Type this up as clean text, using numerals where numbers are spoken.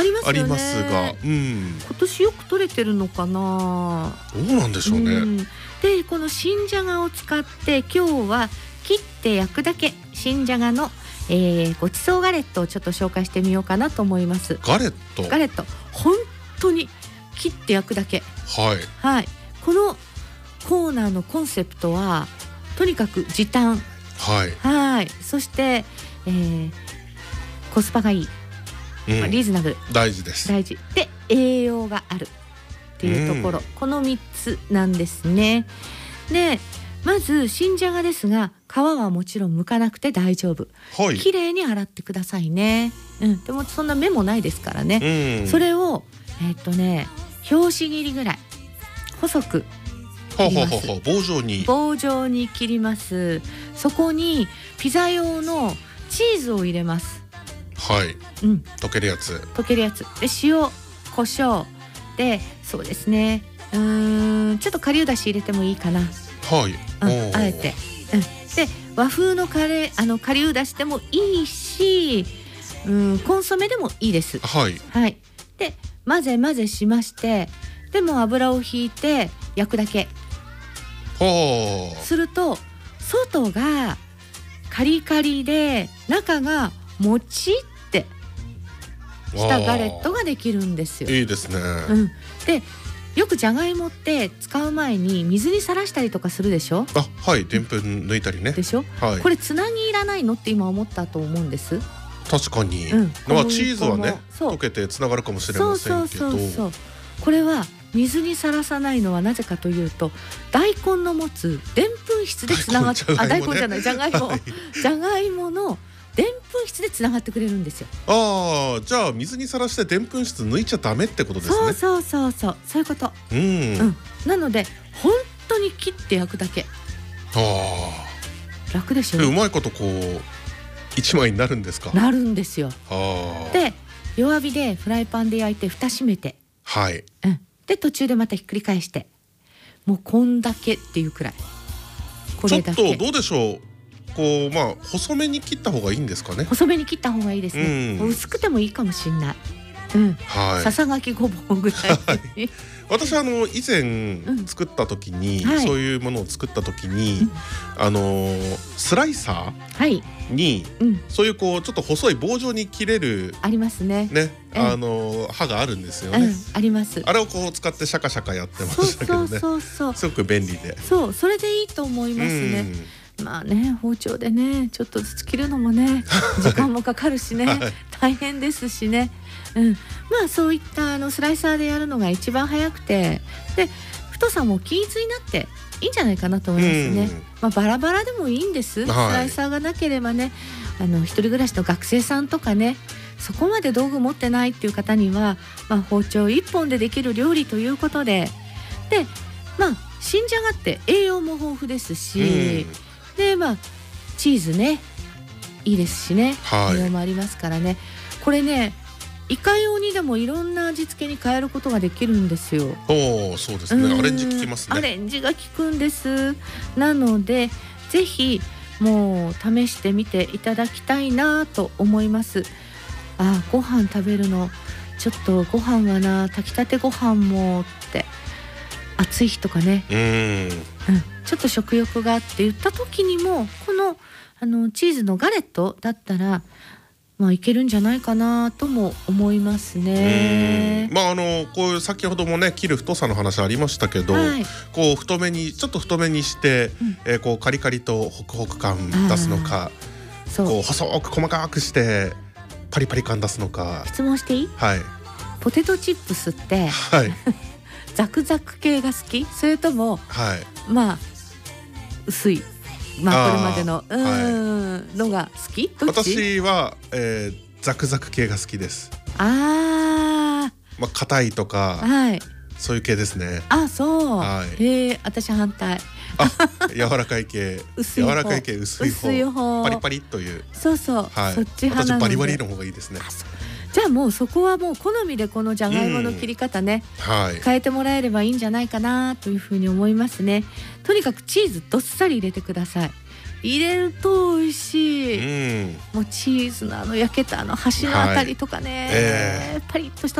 りますよね。 ありますが、 今年よく取れてるのかな。 どうなんでしょうね。 でこの新じゃがを使って今日は切って焼くだけ新じゃがの、ごちそうガレットをちょっと紹介してみようかなと思います。 ガレット本当に切って焼くだけ。はい、このコーナーのコンセプトはとにかく時短、そして、コスパがいい、リーズナブル、 大事で栄養があるっていうところ、この3つなんですね。でまず新じゃがですが皮はもちろん剥かなくて大丈夫、きれいに洗ってくださいね。でもそんな目もないですからね。それを拍子切りぐらい細く切ります。棒状に切ります。そこにピザ用のチーズを入れます。溶けるやつで塩コショウで、そうですね、ちょっと顆粒だし入れてもいいかな。あえて、で和風の顆粒だしでもいいし、コンソメでもいいです。で混ぜしまして、でも油を引いて焼くだけ。すると外がカリカリで中がもちってしたガレットができるんですよ。 いいですね。 でよくじゃがいもって使う前に水にさらしたりとかするでしょ。 でんぷん抜いたりね。 でしょ。これつなぎいらないのって今思ったと思うんです。 確かに、チーズはね溶けてつながるかもしれませんけど、 これは水にさらさないのはなぜかというと、大根の持つでんぷん質でつながって、大根じゃない、じゃがいもじゃがいものでんぷん質でつながってくれるんですよ。 じゃあ水にさらしてでんぷん質抜いちゃダメってことですね。 そういうこと。なので本当に切って焼くだけ。楽でしょ。 うまいことこう一枚になるんですか。 なるんですよ。で弱火でフライパンで焼いて蓋閉めて、で途中でまたひっくり返して、もうこんだけっていうくらい。これだけ。 ちょっとどうでしょう。細めに切った方がいいんですかね。 細めに切った方がいいですね。薄くてもいいかもしれない。ささがきごぼうぐらい。 私以前作った時に、そういうものを作った時に、スライサーに、そういうちょっと細い棒状に切れるありますね。 刃があるんですよね。 あります。 あれを使ってシャカシャカやってましたけどね。すごく便利で。 それでいいと思いますね。包丁でねちょっとずつ切るのもね時間もかかるしね、大変ですしね。そういったスライサーでやるのが一番早くて、で太さも均一になっていいんじゃないかなと思いますね。バラバラでもいいんです。スライサーがなければね、一人暮らしの学生さんとかね、そこまで道具持ってないっていう方には、包丁1本でできる料理ということで、新じゃがって栄養も豊富ですし、でチーズねいいですしね、栄養もありますからね。これねイカ用にでもいろんな味付けに変えることができるんですよ。 そうですね。アレンジ効きますね。 アレンジが効くんです。なのでぜひもう試してみていただきたいなと思います。ご飯食べるのちょっとご飯は炊きたてご飯もって暑い日とかね、ちょっと食欲があって言った時にもこのチーズのガレットだったらいけるんじゃないかなとも思いますね。 こういう先ほどもね切る太さの話ありましたけど、ちょっと太めにして、カリカリとホクホク感出すのか、細く細かくしてパリパリ感出すのか。 質問していい？ポテトチップスってザクザク系が好き？それとも薄いこれまでののが好き？どっち？ 私は、ザクザク系が好きです。硬いとか、そういう系ですね。 私反対。 柔らかい系、薄い方、パリパリという。 そっち派なので。 私バリバリの方がいいですね。 じゃあもうそこはもう好みでこのじゃがいもの切り方ね、変えてもらえればいいんじゃないかなというふうに思いますね。とにかくチーズどっさり入れてください。 入れると美味しい、もうチーズの焼けた端のあたりとかね、パリッとした